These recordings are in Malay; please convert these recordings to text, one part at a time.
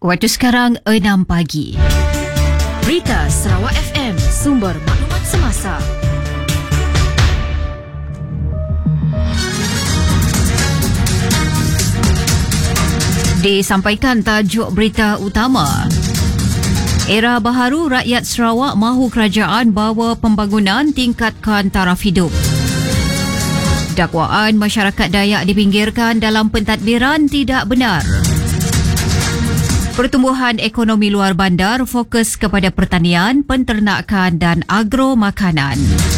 Waktu sekarang 6 pagi. Berita Sarawak FM, sumber maklumat semasa. Disampaikan tajuk berita utama. Era baharu, rakyat Sarawak mahu kerajaan bawa pembangunan tingkatkan taraf hidup. Dakwaan masyarakat Dayak dipinggirkan dalam pentadbiran tidak benar. Pertumbuhan ekonomi luar bandar fokus kepada pertanian, penternakan dan agro makanan.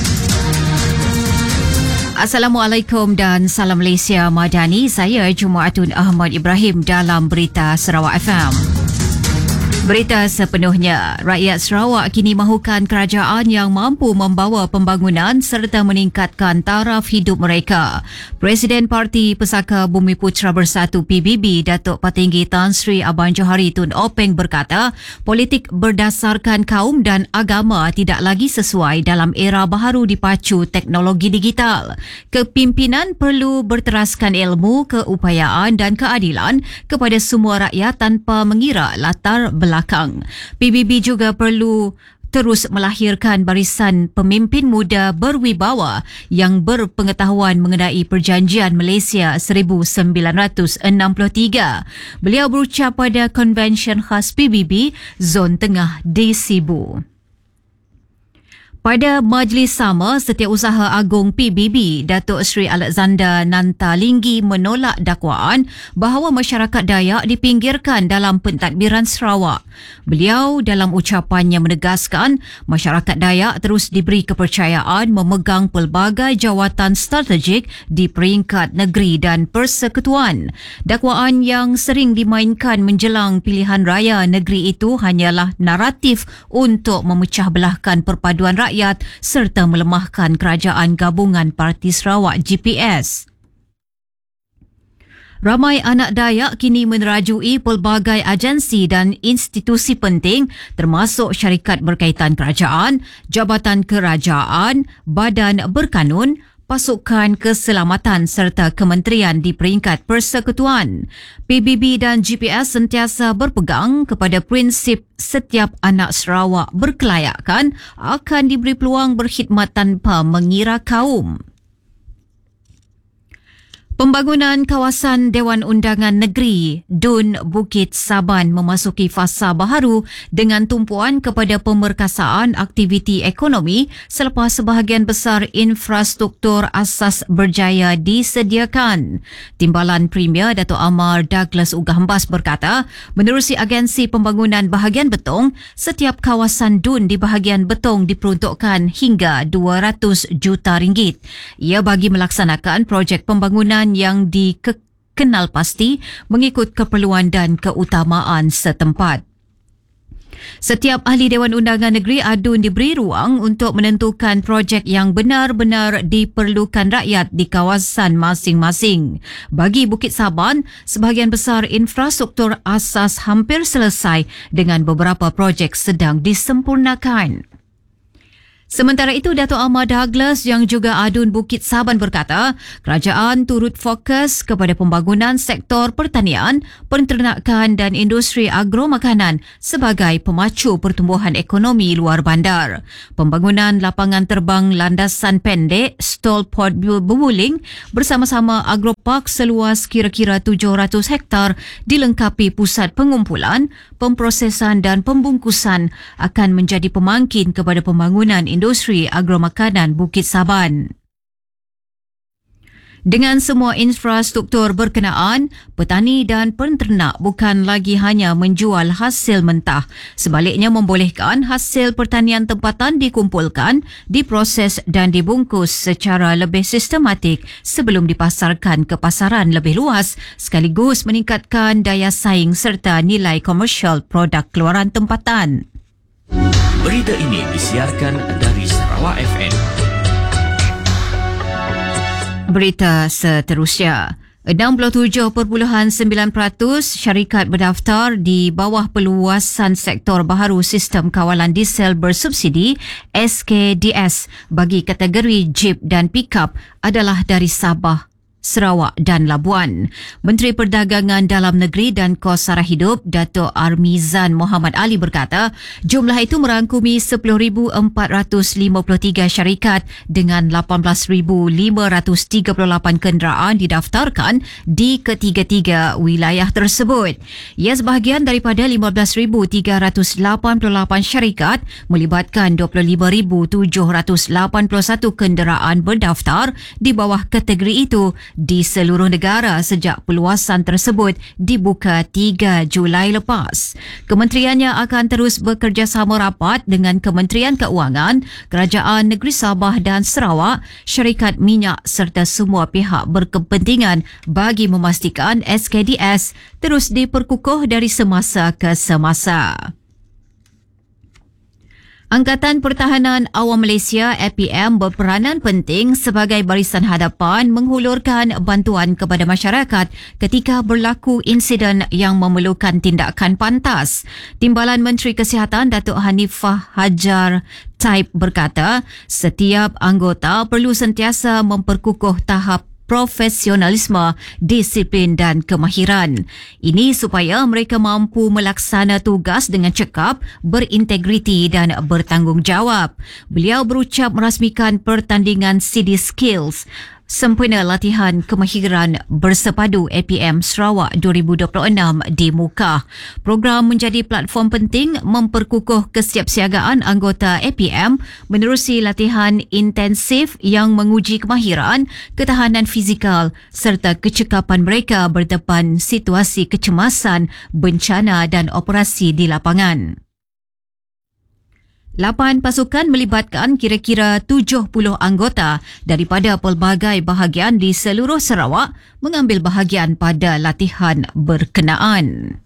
Assalamualaikum dan salam Malaysia Madani. Saya Jumaatun Ahmad Ibrahim dalam Berita Sarawak FM. Berita sepenuhnya, rakyat Sarawak kini mahukan kerajaan yang mampu membawa pembangunan serta meningkatkan taraf hidup mereka. Presiden Parti Pesaka Bumi Putra Bersatu PBB, Datuk Patinggi Tan Sri Abang Johari Tun Openg berkata, politik berdasarkan kaum dan agama tidak lagi sesuai dalam era baharu dipacu teknologi digital. Kepimpinan perlu berteraskan ilmu, keupayaan dan keadilan kepada semua rakyat tanpa mengira latar belakang. PBB juga perlu terus melahirkan barisan pemimpin muda berwibawa yang berpengetahuan mengenai Perjanjian Malaysia 1963. Beliau berucap pada konvensyen khas PBB Zon Tengah di Sibu. Pada majlis sama, Setiausaha Agung PBB, Datuk Seri Alexander Nantalinggi menolak dakwaan bahawa masyarakat Dayak dipinggirkan dalam pentadbiran Sarawak. Beliau dalam ucapannya menegaskan masyarakat Dayak terus diberi kepercayaan memegang pelbagai jawatan strategik di peringkat negeri dan persekutuan. Dakwaan yang sering dimainkan menjelang pilihan raya negeri itu hanyalah naratif untuk memecah belahkan perpaduan rakyat serta melemahkan kerajaan gabungan Parti Sarawak GPS. Ramai anak Dayak kini menerajui pelbagai agensi dan institusi penting termasuk syarikat berkaitan kerajaan, jabatan kerajaan, badan berkanun, pasukan keselamatan serta kementerian di peringkat persekutuan. PBB dan GPS sentiasa berpegang kepada prinsip setiap anak Sarawak berkelayakan akan diberi peluang berkhidmat tanpa mengira kaum. Pembangunan kawasan Dewan Undangan Negeri Dun Bukit Saban memasuki fasa baharu dengan tumpuan kepada pemerkasaan aktiviti ekonomi selepas sebahagian besar infrastruktur asas berjaya disediakan. Timbalan Premier Dato' Amar Douglas Ugahambas berkata, menerusi agensi pembangunan bahagian betong, setiap kawasan Dun di bahagian betong diperuntukkan hingga RM200 juta. Ia bagi melaksanakan projek pembangunan yang dikenal pasti mengikut keperluan dan keutamaan setempat. Setiap ahli Dewan Undangan Negeri Adun diberi ruang untuk menentukan projek yang benar-benar diperlukan rakyat di kawasan masing-masing. Bagi Bukit Saban, sebahagian besar infrastruktur asas hampir selesai dengan beberapa projek sedang disempurnakan. Sementara itu, Dato' Amar Douglas yang juga Adun Bukit Saban berkata, kerajaan turut fokus kepada pembangunan sektor pertanian, penternakan dan industri agro makanan sebagai pemacu pertumbuhan ekonomi luar bandar. Pembangunan lapangan terbang landasan pendek Stol Port Bubuling bersama-sama agropark seluas kira-kira 700 hektar dilengkapi pusat pengumpulan, pemprosesan dan pembungkusan akan menjadi pemangkin kepada pembangunan industri agromakanan Bukit Saban. Dengan semua infrastruktur berkenaan, petani dan penternak bukan lagi hanya menjual hasil mentah. Sebaliknya membolehkan hasil pertanian tempatan dikumpulkan, diproses dan dibungkus secara lebih sistematik sebelum dipasarkan ke pasaran lebih luas sekaligus meningkatkan daya saing serta nilai komersial produk keluaran tempatan. Berita ini disiarkan dari Sarawak FM. Berita seterusnya. 67.9% syarikat berdaftar di bawah peluasan sektor baharu Sistem Kawalan Diesel Bersubsidi SKDS bagi kategori Jeep dan Pickup adalah dari Sabah Sarawak dan Labuan. Menteri Perdagangan Dalam Negeri dan Kos Sara Hidup, Dato' Armizan Muhammad Ali berkata, jumlah itu merangkumi 10,453 syarikat dengan 18,538 kenderaan didaftarkan di ketiga-tiga wilayah tersebut. Ia sebahagian daripada 15,388 syarikat melibatkan 25,781 kenderaan berdaftar di bawah kategori itu di seluruh negara sejak peluasan tersebut dibuka 3 Julai lepas. Kementeriannya akan terus bekerjasama rapat dengan Kementerian Keuangan, Kerajaan Negeri Sabah dan Sarawak, syarikat minyak serta semua pihak berkepentingan bagi memastikan SKDS terus diperkukuh dari semasa ke semasa. Angkatan Pertahanan Awam Malaysia APM berperanan penting sebagai barisan hadapan menghulurkan bantuan kepada masyarakat ketika berlaku insiden yang memerlukan tindakan pantas. Timbalan Menteri Kesihatan Datuk Hanifah Hajar Taib berkata, setiap anggota perlu sentiasa memperkukuh tahap profesionalisme, disiplin dan kemahiran. Ini supaya mereka mampu melaksana tugas dengan cekap, berintegriti dan bertanggungjawab. Beliau berucap merasmikan pertandingan CD Skills sempena latihan kemahiran bersepadu APM Sarawak 2026 di Mukah. Program menjadi platform penting memperkukuh kesiapsiagaan anggota APM menerusi latihan intensif yang menguji kemahiran, ketahanan fizikal serta kecekapan mereka berdepan situasi kecemasan, bencana dan operasi di lapangan. 8 pasukan melibatkan kira-kira 70 anggota daripada pelbagai bahagian di seluruh Sarawak mengambil bahagian pada latihan berkenaan.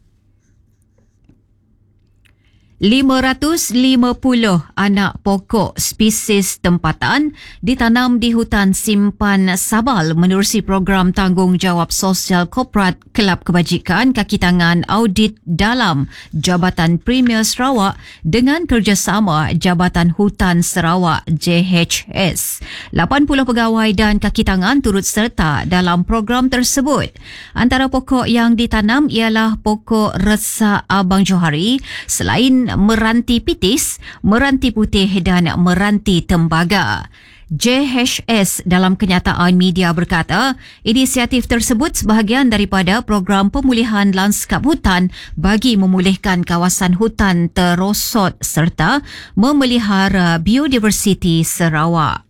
550 anak pokok spesies tempatan ditanam di hutan simpan Sabal menerusi program tanggungjawab sosial korporat Kelab Kebajikan Kaki Tangan Audit Dalam Jabatan Premier Sarawak dengan kerjasama Jabatan Hutan Sarawak JHS. 80 pegawai dan kaki tangan turut serta dalam program tersebut. Antara pokok yang ditanam ialah pokok resak Abang Johari, selain meranti pitis, meranti putih dan meranti tembaga. JHS dalam kenyataan media berkata, inisiatif tersebut sebahagian daripada program pemulihan lanskap hutan bagi memulihkan kawasan hutan terosot serta memelihara biodiversiti Sarawak.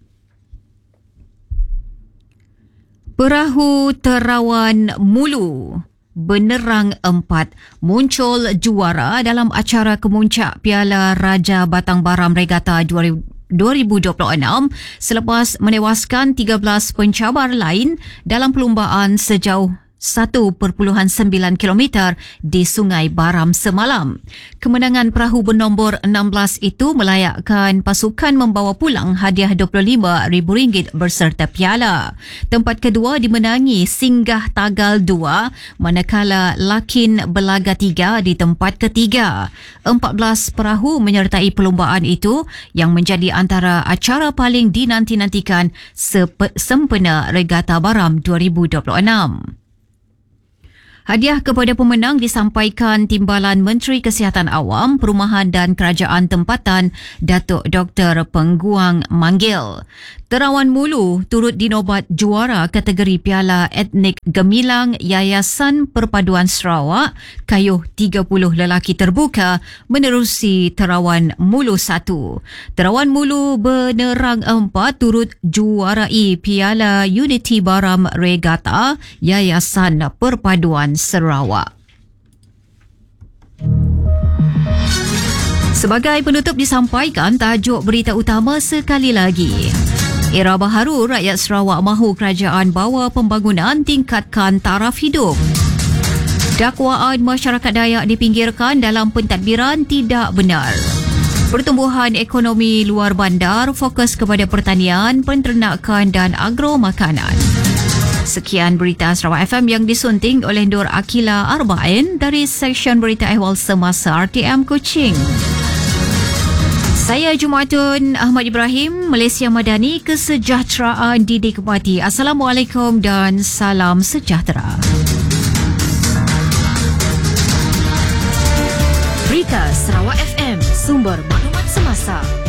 Perahu Terawan Mulu Benerang 4 muncul juara dalam acara kemuncak Piala Raja Batang Baram Regatta 2026 selepas menewaskan 13 pencabar lain dalam perlumbaan sejauh 1.9 km di Sungai Baram semalam. Kemenangan perahu bernombor 16 itu melayakkan pasukan membawa pulang hadiah RM25,000 berserta piala. Tempat kedua dimenangi Singgah Tagal 2 manakala Lakin Belaga 3 di tempat ketiga. 14 perahu menyertai perlumbaan itu yang menjadi antara acara paling dinanti-nantikan sempena Regatta Baram 2026. Hadiah kepada pemenang disampaikan Timbalan Menteri Kesihatan Awam, Perumahan dan Kerajaan Tempatan, Datuk Dr. Pengguang Manggil. Terawan Mulu turut dinobat juara kategori Piala Etnik Gemilang Yayasan Perpaduan Sarawak, kayuh 30 lelaki terbuka menerusi Terawan Mulu 1. Terawan Mulu Benerang 4 turut juarai Piala Unity Baram Regatta Yayasan Perpaduan Sarawak. Sebagai penutup disampaikan tajuk berita utama sekali lagi. Era baharu, rakyat Sarawak mahu kerajaan bawa pembangunan tingkatkan taraf hidup. Dakwaan masyarakat Dayak dipinggirkan dalam pentadbiran tidak benar. Pertumbuhan ekonomi luar bandar fokus kepada pertanian, penternakan dan agro makanan. Sekian berita Sarawak FM yang disunting oleh Nur Akila Arba'in dari Seksyen Berita Ehwal Semasa RTM Kuching. Saya Jumaatun Ahmad Ibrahim, Malaysia Madani, kesejahteraan dinikmati. Assalamualaikum dan salam sejahtera. Berita Sarawak FM, sumber maklumat semasa.